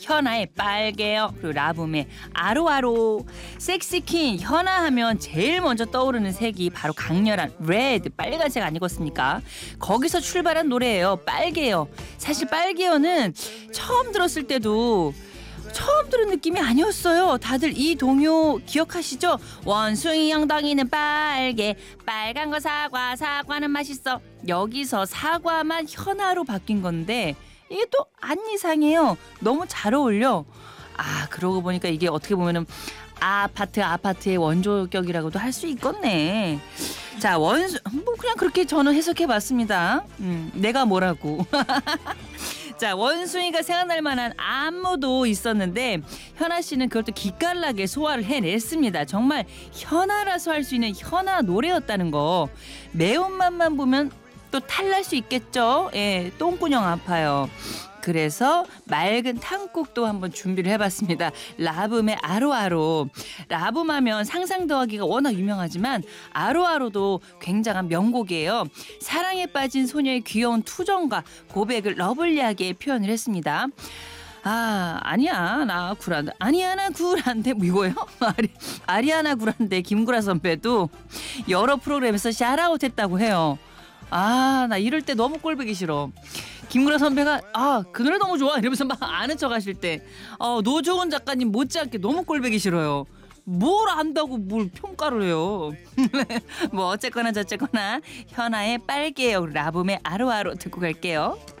현아의 빨개요. 그리고 라붐의 아로아로. 섹시퀸 현아 하면 제일 먼저 떠오르는 색이 바로 강렬한 레드, 빨간색 아니겠습니까? 거기서 출발한 노래예요. 빨개요. 사실 빨개요는 처음 들었을 때도 처음 들은 느낌이 아니었어요. 다들 이 동요 기억하시죠? 원숭이 엉덩이는 빨개, 빨간 거 사과, 사과는 맛있어. 여기서 사과만 현아로 바뀐 건데 이게 또 안 이상해요. 너무 잘 어울려. 아, 그러고 보니까 이게 어떻게 보면은 아파트의 원조격이라고도 할 수 있겠네. 자, 뭐 그냥 그렇게 저는 해석해봤습니다. 내가 뭐라고. 자, 원숭이가 생각날 만한 안무도 있었는데 현아 씨는 그걸 또 기깔나게 소화를 해냈습니다. 정말 현아라서 할 수 있는 현아 노래였다는 거. 매운맛만 보면 또 탈날 수 있겠죠. 예, 똥구녕 아파요. 그래서 맑은 탕국도 한번 준비를 해봤습니다. 라붐의 아로아로. 라붐하면 상상 더하기가 워낙 유명하지만 아로아로도 굉장한 명곡이에요. 사랑에 빠진 소녀의 귀여운 투정과 고백을 러블리하게 표현을 했습니다. 아니야 나 굴한데, 아니야 나 굴한데, 뭐 이거요? 아리아나 굴한데 김구라 선배도 여러 프로그램에서 샤라웃 했다고 해요. 나 이럴 때 너무 꼴보기 싫어. 김구라 선배가 그 노래 너무 좋아 이러면서 막 아는 척 하실 때 노종원 작가님 못지않게 너무 꼴보기 싫어요. 뭘 안다고 뭘 평가를 해요. 뭐 어쨌거나 저쨌거나 현아의 빨개요, 라붐의 아로아로 듣고 갈게요.